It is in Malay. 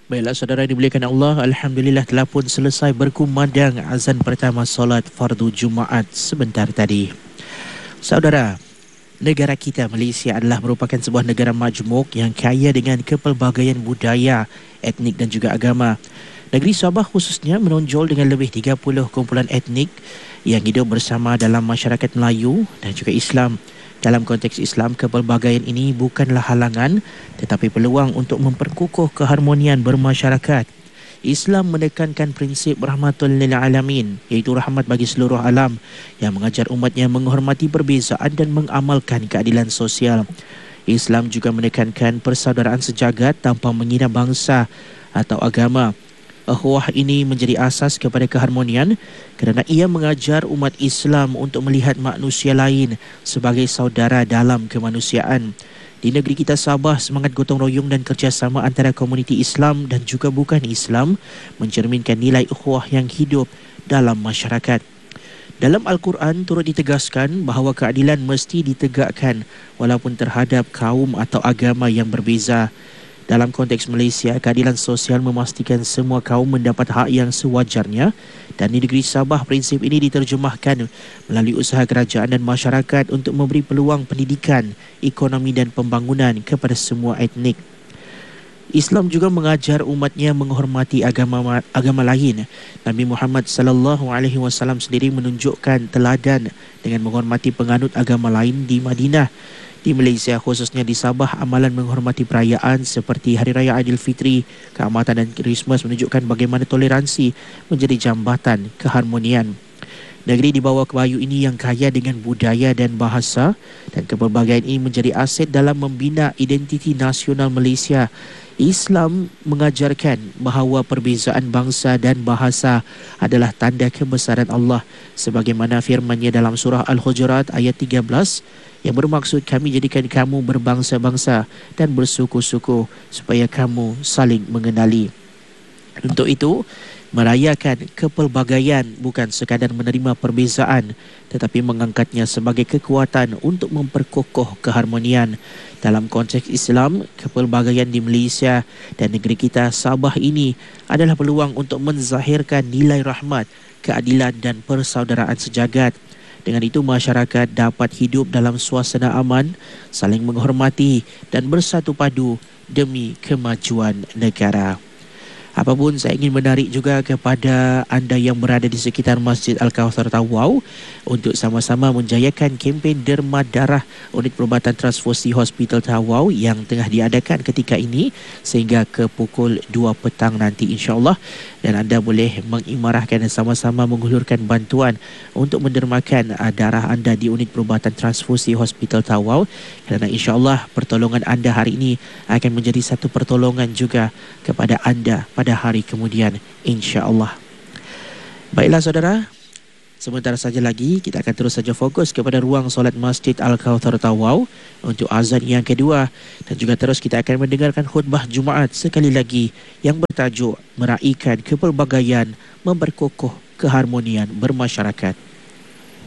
Baiklah saudara yang dimuliakan Allah, Alhamdulillah telah pun selesai berkumandang azan pertama solat fardu Jumaat sebentar tadi. Saudara, negara kita Malaysia adalah merupakan sebuah negara majmuk yang kaya dengan kepelbagaian budaya, etnik dan juga agama. Negeri Sabah khususnya menonjol dengan lebih 30 kumpulan etnik yang hidup bersama dalam masyarakat Melayu dan juga Islam. Dalam konteks Islam, kepelbagaian ini bukanlah halangan tetapi peluang untuk memperkukuh keharmonian bermasyarakat. Islam menekankan prinsip rahmatul lil alamin, iaitu rahmat bagi seluruh alam, yang mengajar umatnya menghormati perbezaan dan mengamalkan keadilan sosial. Islam juga menekankan persaudaraan sejagat tanpa menghina bangsa atau agama. Ukhuwah ini menjadi asas kepada keharmonian kerana ia mengajar umat Islam untuk melihat manusia lain sebagai saudara dalam kemanusiaan. Di negeri kita Sabah, semangat gotong royong dan kerjasama antara komuniti Islam dan juga bukan Islam mencerminkan nilai ukhuwah yang hidup dalam masyarakat. Dalam Al-Quran turut ditegaskan bahawa keadilan mesti ditegakkan walaupun terhadap kaum atau agama yang berbeza. Dalam konteks Malaysia, keadilan sosial memastikan semua kaum mendapat hak yang sewajarnya, dan di negeri Sabah prinsip ini diterjemahkan melalui usaha kerajaan dan masyarakat untuk memberi peluang pendidikan, ekonomi dan pembangunan kepada semua etnik. Islam juga mengajar umatnya menghormati agama lain. Nabi Muhammad sallallahu alaihi wasallam sendiri menunjukkan teladan dengan menghormati penganut agama lain di Madinah. Di Malaysia, khususnya di Sabah, amalan menghormati perayaan seperti Hari Raya Aidilfitri, Keamatan dan Krismas menunjukkan bagaimana toleransi menjadi jambatan keharmonian. Negeri di bawah kebayu ini yang kaya dengan budaya dan bahasa, dan kepelbagaian ini menjadi aset dalam membina identiti nasional Malaysia. Islam mengajarkan bahawa perbezaan bangsa dan bahasa adalah tanda kebesaran Allah, sebagaimana firman-Nya dalam surah Al-Hujurat ayat 13 yang bermaksud, kami jadikan kamu berbangsa-bangsa dan bersuku-suku supaya kamu saling mengenali. Untuk itu, merayakan kepelbagaian bukan sekadar menerima perbezaan tetapi mengangkatnya sebagai kekuatan untuk memperkokoh keharmonian. Dalam konteks Islam, kepelbagaian di Malaysia dan negeri kita Sabah ini adalah peluang untuk menzahirkan nilai rahmat, keadilan dan persaudaraan sejagat. Dengan itu, masyarakat dapat hidup dalam suasana aman, saling menghormati dan bersatu padu demi kemajuan negara. Apapun, saya ingin menarik juga kepada anda yang berada di sekitar Masjid Al-Kawthar Tawau untuk sama-sama menjayakan kempen derma darah unit perubatan transfusi Hospital Tawau yang tengah diadakan ketika ini sehingga ke pukul 2 petang nanti insya-Allah, dan anda boleh mengimarahkan dan sama-sama menghulurkan bantuan untuk mendermakan darah anda di unit perubatan transfusi Hospital Tawau, kerana insya-Allah pertolongan anda hari ini akan menjadi satu pertolongan juga kepada anda pada hari kemudian insya-Allah. Baiklah saudara, sebentar saja lagi kita akan terus saja fokus kepada ruang solat Masjid Al-Kawthar Tawau untuk azan yang kedua, dan juga terus kita akan mendengarkan khutbah Jumaat sekali lagi yang bertajuk Meraihkan Kepelbagaian Memperkokoh Keharmonian Bermasyarakat.